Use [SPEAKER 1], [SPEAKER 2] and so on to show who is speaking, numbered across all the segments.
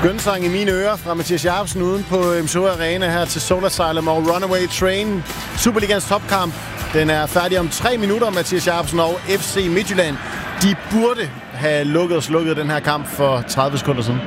[SPEAKER 1] Skønsang i mine ører fra Mathias Jacobsen uden på MSO Arena her til Solar Asylum og Runaway Train. Superligans topkamp. Den er færdig om 3 minutter. Mathias Jacobsen og FC Midtjylland. De burde have slukket den her kamp for 30 sekunder siden.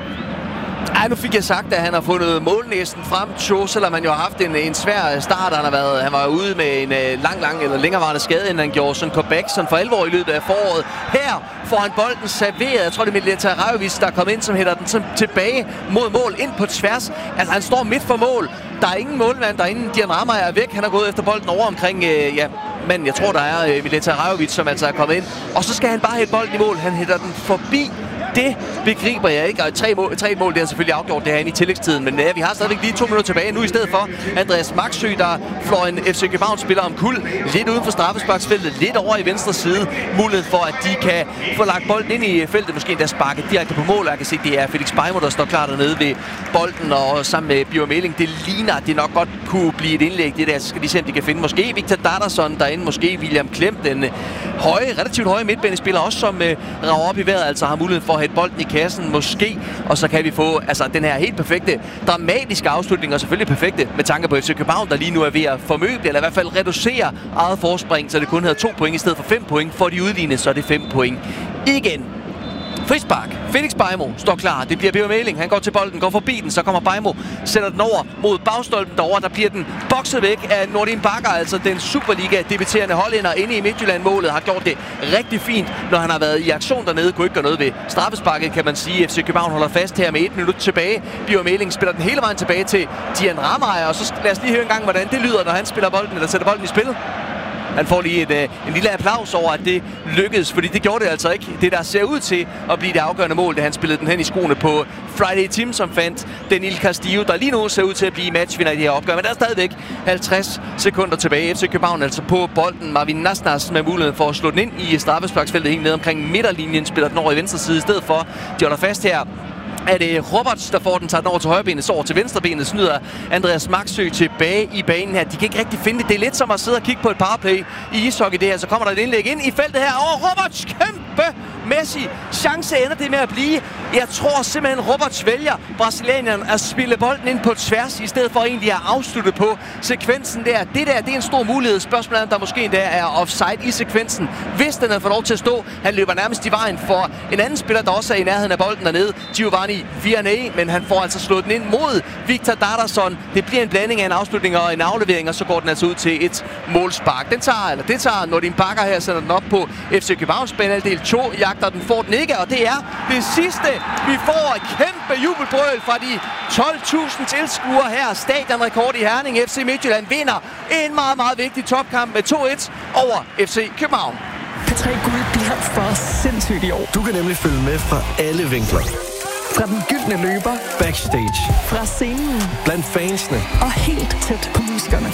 [SPEAKER 2] Ej, nu fik jeg sagt, at han har fundet målnæsten frem, Cho, selvom han jo har haft en svær start. Han var ude med en lang eller længerevarende skade, inden han gjorde sådan comeback sådan for alvor i løbet af foråret. Her får han bolden serveret. Jeg tror, det er Mileta Rajovic, der er kommet ind, som hætter den tilbage mod mål, ind på tværs. Altså, han står midt for mål. Der er ingen målmand derinde. Dian Ramay er væk. Han har gået efter bolden over omkring, men jeg tror, der er Mileta Rajovic, som altså er kommet ind. Og så skal han bare hætte bolden i mål. Han hætter den forbi. Det begriber jeg ikke. Og tre mål, det er selvfølgelig afgjort det her inde i tillægstiden. Men vi har stadigvæk lige 2 minutter tilbage nu i stedet for. Andreas Maxø, der flår en FC København spiller om kul. Lidt uden for straffesparksfeltet. Lidt over i venstre side. Mulighed for, at de kan få lagt bolden ind i feltet. Måske endda sparket direkte på mål. Jeg kan se, det er Felix Beimo, der står klar dernede ved bolden. Og sammen med Bjørn Meling. Det ligner, at det nok godt kunne blive et indlæg. Det der, så skal de se, om de kan finde. Måske Victor Dadderson derinde. Måske William Klem, den relativt høje midtbanespiller, også som rager op i vejret. Altså har mulighed for at hætte bolden i kassen, måske. Og så kan vi få den her helt perfekte, dramatiske afslutning, og selvfølgelig perfekte med tanke på FC København, der lige nu er ved at formøble, eller i hvert fald reducere eget forspring, så det kun hedder 2 point i stedet for 5 point. For de udlignet, så er det 5 point igen. Frispark. Felix Beimo står klar. Det bliver Bjørn Meling. Han går til bolden, går forbi den. Så kommer Beimo, sætter den over mod bagstolpen derovre. Der bliver den bokset væk af Nordin Bakker, altså den Superliga-debuterende hollænder inde i Midtjylland-målet. Har gjort det rigtig fint, når han har været i aktion dernede. Kunne ikke gøre noget ved straffesparket, kan man sige. FC København holder fast her med 1 minut tilbage. Bjørn Meling spiller den hele vejen tilbage til Dian Ramay. Og så lad os lige høre en gang, hvordan det lyder, når han spiller bolden, eller sætter bolden i spil. Han får lige en lille applaus over, at det lykkedes, fordi det gjorde det altså ikke. Det, der ser ud til at blive det afgørende mål, det han spillede den hen i skoene på Friday Tim, som fandt Daniel Castillo, der lige nu ser ud til at blive matchvinder i det her opgør. Men der er stadigvæk 50 sekunder tilbage. FC København altså på bolden. Marvin Nasnas med mulighed for at slå den ind i straffesparksfeltet helt ned omkring midterlinjen. Spiller den over i venstre side i stedet for. De holder fast her. Er det Roberts, der får den, tager den over til højrebenet, så over til venstrebenet, snyder Andreas Maxø tilbage i banen her. De kan ikke rigtig finde det. Det er lidt som at sidde og kigge på et powerplay i ishockey det her. Så kommer der et indlæg ind i feltet her. Roberts, kæmpe mæssig chance ender det med at blive. Jeg tror simpelthen, Roberts vælger brasilianeren at spille bolden ind på tværs, i stedet for egentlig at afslutte på sekvensen der. Det er en stor mulighed. Spørgsmålet er, om der måske endda er offside i sekvensen. Hvis den havde fået lov til at stå, han løber nærmest i vejen for en anden spiller, der også er i nærheden af bolden dernede, Giovanni Vianney, men han får altså slået den ind mod Victor Dadderson. Det bliver en blanding af en afslutning og en aflevering, og så går den altså ud til et målspark. Det tager Nordin Bakker her, sætter den op på FC Københavns banehalvdel. Cho jagter den, får den ikke, og det er det sidste. Vi får et kæmpe jubelbrøl fra de 12.000 tilskuere her. Stadionrekord i Herning. FC Midtjylland vinder en meget, meget vigtig topkamp med 2-1 over FC København.
[SPEAKER 3] P3 Guld bliver for sindssygt i år.
[SPEAKER 4] Du kan nemlig følge med fra alle vinkler.
[SPEAKER 3] Fra den gyldne løber,
[SPEAKER 4] backstage,
[SPEAKER 3] fra scenen,
[SPEAKER 4] blandt fansene
[SPEAKER 3] og helt tæt på musikerne.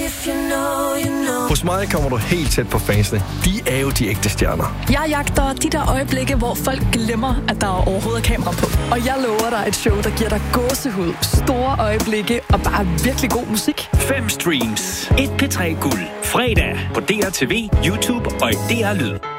[SPEAKER 4] Hos mig kommer du helt tæt på fansene. De er jo de ægte stjerner.
[SPEAKER 3] Jeg jagter de der øjeblikke, hvor folk glemmer, at der overhovedet er kamera på. Og jeg lover dig et show, der giver dig gåsehud, store øjeblikke og bare virkelig god musik.
[SPEAKER 5] 5 streams, 1 P3 Guld. Fredag på DRTV, YouTube og i DR Lyd.